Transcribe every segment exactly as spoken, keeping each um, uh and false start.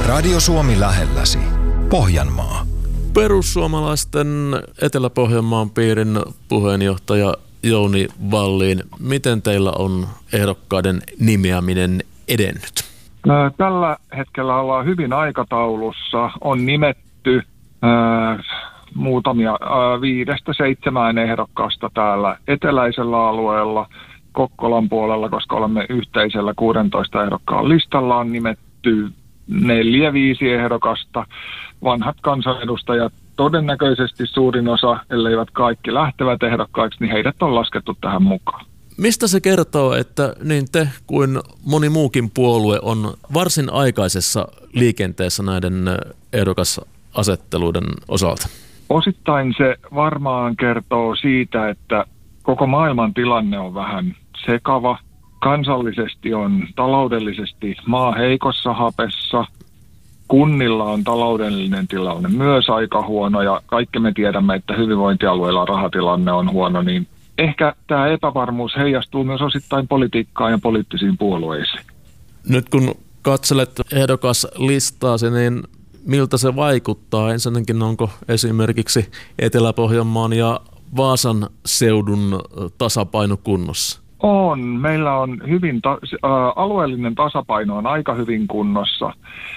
Radio Suomi lähelläsi. Pohjanmaa. Perussuomalaisten Etelä-Pohjanmaan piirin puheenjohtaja Jouni Vallin, miten teillä on ehdokkaiden nimeäminen edennyt? Tällä hetkellä ollaan hyvin aikataulussa. On nimetty äh, muutamia äh, viidestä seitsemään ehdokkaasta täällä eteläisellä alueella, Kokkolan puolella, koska olemme yhteisellä kuusitoista ehdokkaan listalla, on nimetty neljä, viisi ehdokasta. Vanhat kansanedustajat, todennäköisesti suurin osa, elleivät kaikki lähtevät ehdokkaiksi, niin heidät on laskettu tähän mukaan. Mistä se kertoo, että niin te kuin moni muukin puolue on varsin aikaisessa liikenteessä näiden ehdokasasetteluiden osalta? Osittain se varmaan kertoo siitä, että koko maailman tilanne on vähän sekava. Kansallisesti on taloudellisesti maa heikossa hapessa. Kunnilla on taloudellinen tilanne myös aika huono ja kaikki me tiedämme, että hyvinvointialueilla rahatilanne on huono, niin ehkä tämä epävarmuus heijastuu myös osittain politiikkaan ja poliittisiin puolueisiin. Nyt kun katselet ehdokaslistaasi, niin miltä se vaikuttaa? Ensinnäkin onko esimerkiksi Etelä-Pohjanmaan ja Vaasan seudun tasapaino kunnossa? On. Meillä on hyvin, ta- ä, alueellinen tasapaino on aika hyvin kunnossa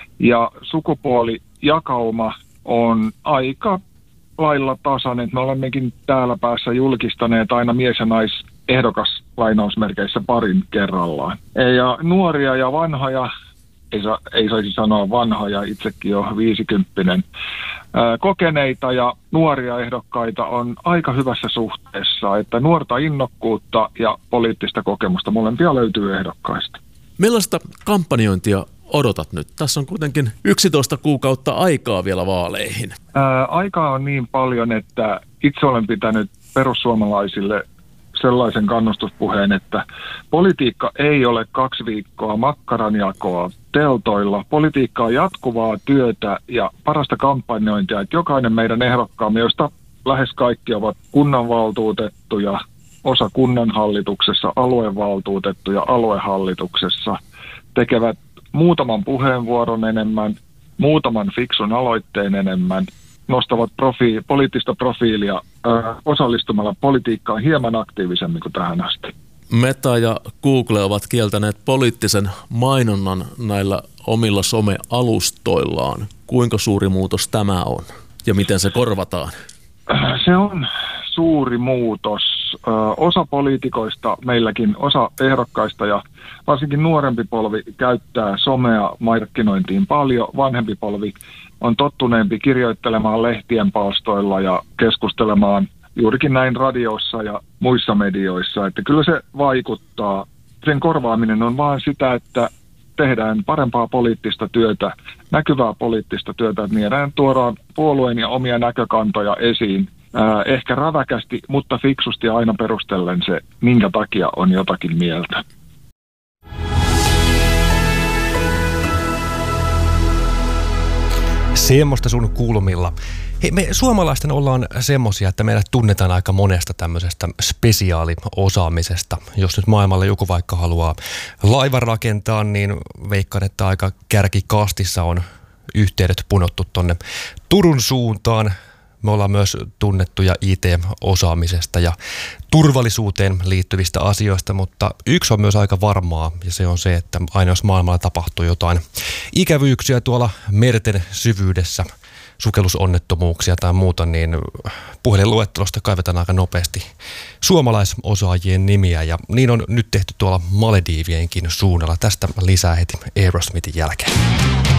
ja sukupuolijakauma on aika lailla tasainen. Me olemmekin täällä päässä julkistaneet aina mies- ja naisehdokas lainausmerkeissä parin kerrallaan. Ja nuoria ja vanhoja, ei, sa- ei saisi sanoa vanhoja, itsekin jo viisikymppinen, ää, kokeneita ja nuoria ehdokkaita on aika hyvässä suhteessa, että nuorta innokkuutta ja poliittista kokemusta molempia löytyy ehdokkaista. Millaista kampanjointia odotat nyt? Tässä on kuitenkin yksitoista kuukautta aikaa vielä vaaleihin. Ää, aikaa on niin paljon, että itse olen pitänyt perussuomalaisille sellaisen kannustuspuheen, että politiikka ei ole kaksi viikkoa makkaranjakoa teltoilla. Politiikka on jatkuvaa työtä ja parasta kampanjointia, että jokainen meidän ehdokkaamme, josta lähes kaikki ovat kunnanvaltuutettuja, osa kunnanhallituksessa, aluevaltuutettuja aluehallituksessa, tekevät muutaman puheenvuoron enemmän, muutaman fiksun aloitteen enemmän, nostavat profi- poliittista profiilia ö, osallistumalla politiikkaan hieman aktiivisemmin kuin tähän asti. Meta ja Google ovat kieltäneet poliittisen mainonnan näillä omilla some-alustoillaan. Kuinka suuri muutos tämä on ja miten se korvataan? Se on suuri muutos. Ö, osa poliitikoista, meilläkin osa ehdokkaista ja varsinkin nuorempi polvi käyttää somea markkinointiin paljon. Vanhempi polvi on tottuneempi kirjoittelemaan lehtien palstoilla ja keskustelemaan juurikin näin radiossa ja muissa medioissa. Että kyllä se vaikuttaa. Sen korvaaminen on vaan sitä, että tehdään parempaa poliittista työtä, näkyvää poliittista työtä, että viedään tuodaan puolueen ja omia näkökantoja esiin. Ää, ehkä räväkästi, mutta fiksusti aina perustellen se, minkä takia on jotakin mieltä. Semmoista sun kulmilla. Hei, me suomalaisten ollaan semmosia, että meidät tunnetaan aika monesta tämmöisestä spesiaaliosaamisesta. Jos nyt maailmalla joku vaikka haluaa laivan rakentaa, niin veikkaan, että aika kärkikastissa on yhteydet punottu tonne Turun suuntaan. Me ollaan myös tunnettuja I T-osaamisesta ja turvallisuuteen liittyvistä asioista, mutta yksi on myös aika varmaa ja se on se, että aina jos maailmalla tapahtuu jotain ikävyyksiä tuolla merten syvyydessä, sukellusonnettomuuksia tai muuta, niin puhelinluettelosta kaivetaan aika nopeasti suomalaisosaajien nimiä ja niin on nyt tehty tuolla Malediivienkin suunnalla. Tästä lisää heti Aerosmithin jälkeen.